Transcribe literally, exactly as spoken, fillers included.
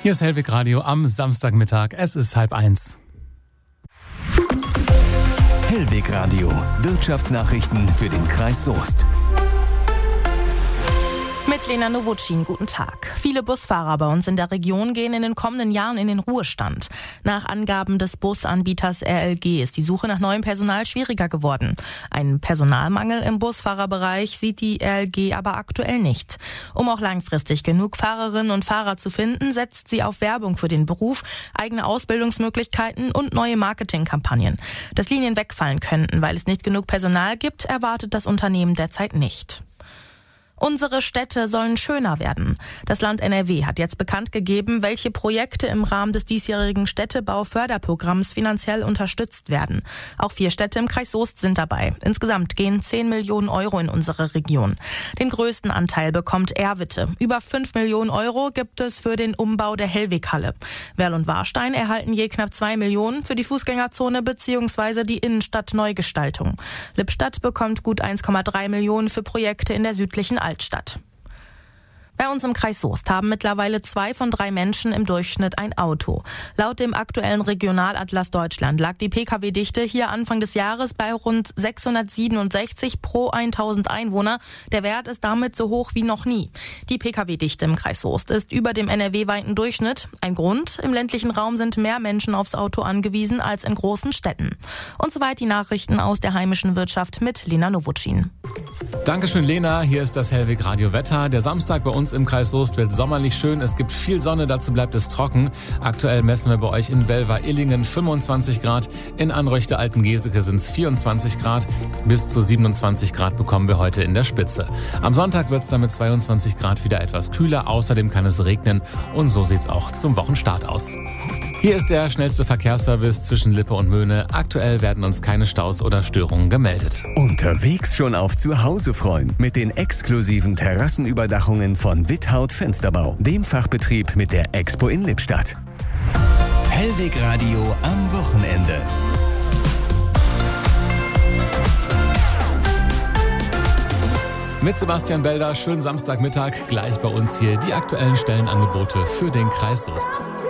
Hier ist Hellwig Radio am Samstagmittag. Es ist halb eins. Hellwig Radio. Wirtschaftsnachrichten für den Kreis Soest. Mit Lena Nowotschin, guten Tag. Viele Busfahrer bei uns in der Region gehen in den kommenden Jahren in den Ruhestand. Nach Angaben des Busanbieters R L G ist die Suche nach neuem Personal schwieriger geworden. Einen Personalmangel im Busfahrerbereich sieht die R L G aber aktuell nicht. Um auch langfristig genug Fahrerinnen und Fahrer zu finden, setzt sie auf Werbung für den Beruf, eigene Ausbildungsmöglichkeiten und neue Marketingkampagnen. Dass Linien wegfallen könnten, weil es nicht genug Personal gibt, erwartet das Unternehmen derzeit nicht. Unsere Städte sollen schöner werden. Das Land N R W hat jetzt bekannt gegeben, welche Projekte im Rahmen des diesjährigen Städtebauförderprogramms finanziell unterstützt werden. Auch vier Städte im Kreis Soest sind dabei. Insgesamt gehen zehn Millionen Euro in unsere Region. Den größten Anteil bekommt Erwitte. Über fünf Millionen Euro gibt es für den Umbau der Hellwighalle. Werl und Warstein erhalten je knapp zwei Millionen für die Fußgängerzone bzw. die Innenstadtneugestaltung. Lippstadt bekommt gut eins Komma drei Millionen für Projekte in der südlichen Altstadt. Altstadt. Bei uns im Kreis Soest haben mittlerweile zwei von drei Menschen im Durchschnitt ein Auto. Laut dem aktuellen Regionalatlas Deutschland lag die Pkw-Dichte hier Anfang des Jahres bei rund sechshundertsiebenundsechzig pro tausend Einwohner. Der Wert ist damit so hoch wie noch nie. Die Pkw-Dichte im Kreis Soest ist über dem N R W-weiten Durchschnitt. Ein Grund: im ländlichen Raum sind mehr Menschen aufs Auto angewiesen als in großen Städten. Und soweit die Nachrichten aus der heimischen Wirtschaft mit Lena Nowotschin. Dankeschön, Lena. Hier ist das Hellwig Radio Wetter. Der Samstag bei uns im Kreis Soest wird sommerlich schön. Es gibt viel Sonne, dazu bleibt es trocken. Aktuell messen wir bei euch in Welver-Illingen fünfundzwanzig Grad. In Anröchte-Altengeseke sind es vierundzwanzig Grad. Bis zu siebenundzwanzig Grad bekommen wir heute in der Spitze. Am Sonntag wird es dann mit zweiundzwanzig Grad wieder etwas kühler. Außerdem kann es regnen. Und so sieht es auch zum Wochenstart aus. Hier ist der schnellste Verkehrsservice zwischen Lippe und Möhne. Aktuell werden uns keine Staus oder Störungen gemeldet. Unterwegs schon auf zu Hause freuen mit den exklusiven Terrassenüberdachungen von Withaut Fensterbau, dem Fachbetrieb mit der Expo in Lippstadt. Hellwig Radio am Wochenende. Mit Sebastian Belder, schönen Samstagmittag. Gleich bei uns hier die aktuellen Stellenangebote für den Kreis Soest.